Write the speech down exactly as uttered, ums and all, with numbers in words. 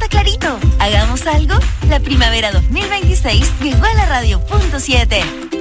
clarito. ¿Hagamos algo? La primavera dos mil veintiséis llegó a la radio punto siete.